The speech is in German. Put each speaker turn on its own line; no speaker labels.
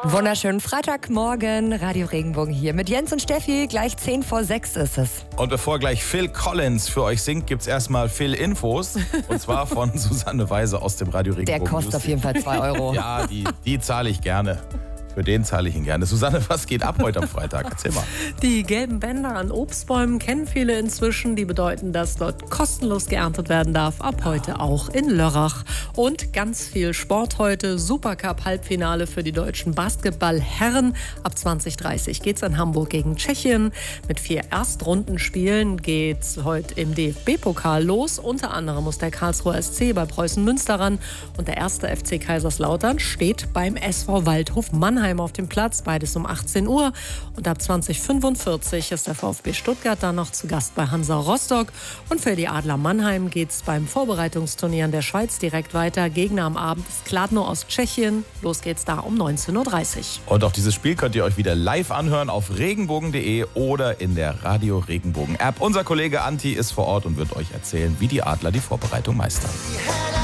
Wunderschönen Freitagmorgen, Radio Regenbogen hier mit Jens und Steffi. Gleich 5:10 ist es.
Und bevor gleich Phil Collins für euch singt, gibt's erstmal Phil Infos. Und zwar von Susanne Weise aus dem Radio Regenbogen.
Der kostet auf jeden Fall 2 Euro.
Ja, die zahle ich gerne. Für den zahle ich ihn gerne. Susanne, was geht ab heute am Freitag? Erzähl mal.
Die gelben Bänder an Obstbäumen kennen viele inzwischen. Die bedeuten, dass dort kostenlos geerntet werden darf. Ab heute auch in Lörrach. Und ganz viel Sport heute. Supercup-Halbfinale für die deutschen Basketballherren. Ab 20:30 geht's in Hamburg gegen Tschechien. Mit 4 Erstrundenspielen geht's heute im DFB-Pokal los. Unter anderem muss der Karlsruher SC bei Preußen Münster ran. Und der erste FC Kaiserslautern steht beim SV Waldhof Mannheim auf dem Platz, beides um 18 Uhr. Und ab 20:45 ist der VfB Stuttgart dann noch zu Gast bei Hansa Rostock. Und für die Adler Mannheim geht es beim Vorbereitungsturnier in der Schweiz direkt weiter. Gegner am Abend ist Kladno aus Tschechien. Los geht's da um 19:30 Uhr.
Und auch dieses Spiel könnt ihr euch wieder live anhören auf regenbogen.de oder in der Radio Regenbogen App. Unser Kollege Anti ist vor Ort und wird euch erzählen, wie die Adler die Vorbereitung meistern.